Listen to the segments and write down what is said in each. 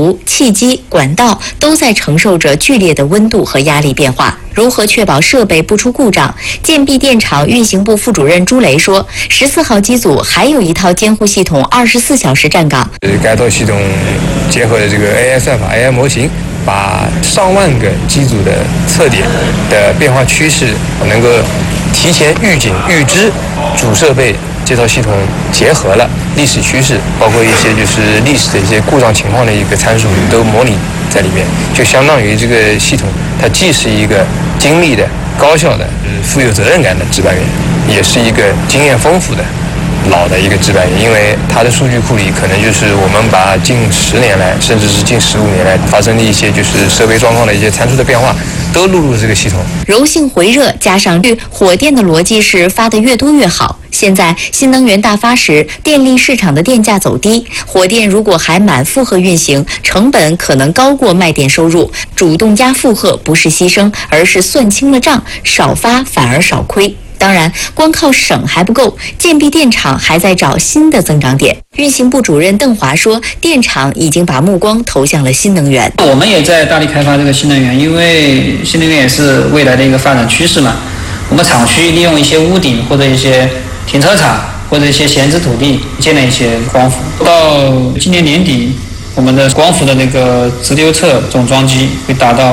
流、气机、管道都在承受着剧烈的温度和压力变化。如何确保设备不出故障？建碧电厂运行部副主任朱雷说，14号机组还有一套监护系统24小时站岗。 该套系统结合了这个 AI 算法、AI 模型，把上万个机组的测点的变化趋势能够提前预警预知，主设备这套系统结合了历史趋势，包括一些就是历史的一些故障情况的一个参数都模拟在里面，就相当于这个系统它既是一个精密的、高效的、富有责任感的值班员，也是一个经验丰富的老的一个值班员，因为它的数据库里可能就是我们把近10年来，甚至是近15年来发生的一些就是设备状况的一些参数的变化，都录入这个系统。 柔性回热加上火电的逻辑是发得越多越好。现在新能源大发时，电力市场的电价走低，火电如果还满负荷运行，成本可能高过卖电收入。主动加负荷不是牺牲，而是算清了账，少发反而少亏。当然，光靠省还不够，建碧电厂还在找新的增长点。运行部主任邓华说，电厂已经把目光投向了新能源。 我们也在大力开发这个新能源，因为新能源也是未来的一个发展趋势嘛。我们厂区利用一些屋顶或者一些停车场或者一些闲置土地建了一些光伏。到今年年底，我们的光伏的那个直流侧总装机会达到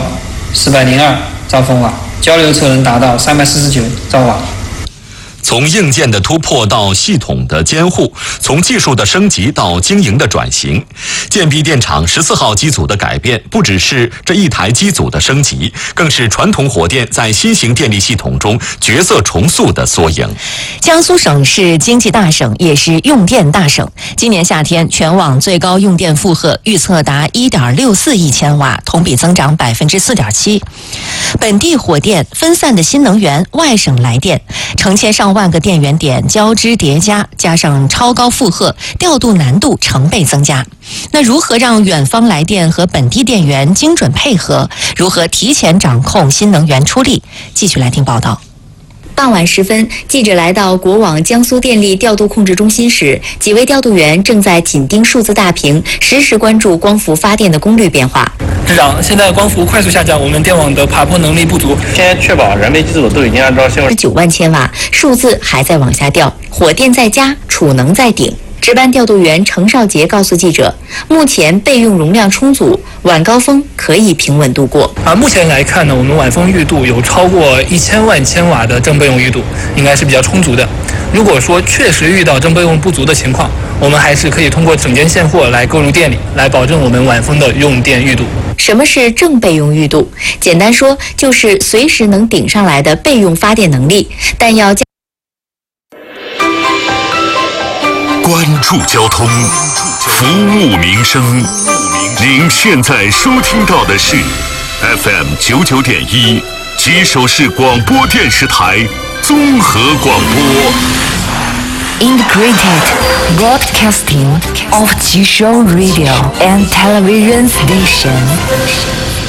402兆风瓦，交流侧能达到349兆瓦。 从硬件的突破到系统的监护，从技术的升级到经营的转型，建碧电厂14号机组的改变，不只是这一台机组的升级，更是传统火电在新型电力系统中角色重塑的缩影。 江苏省是经济大省，也是用电大省。今年夏天，全网最高用电负荷预测达1.64亿千瓦，同比增长4.7%。本地火电、分散的新能源、外省来电，成千上万个电源点交织叠加，加上超高负荷，调度难度成倍增加。那如何让远方来电和本地电源精准配合？如何提前掌控新能源出力？继续来听报道。 傍晚时分，记者来到国网江苏电力调度控制中心时，几位调度员正在紧盯数字大屏，实时关注光伏发电的功率变化。 市长，现在光伏快速下降，我们电网的爬坡能力不足。 现在确保燃煤机组都已经按照 9万千瓦，数字还在往下掉，火电在加，储能在顶。值班调度员程少杰告诉记者，目前备用容量充足，晚高峰可以平稳度过。 目前来看呢，我们晚风裕度有超过1000万千瓦的正备用裕度，应该是比较充足的。如果说确实遇到正备用不足的情况，我们还是可以通过整件现货来购入电力，来保证我们晚风的用电裕度。 什么是正备用裕度？简单说，就是随时能顶上来的备用发电能力，但要关注交通，服务民生。您现在收听到的是 FM 99.1吉首市广播电视台综合广播。 Integrated broadcasting of Jishou Radio and television station.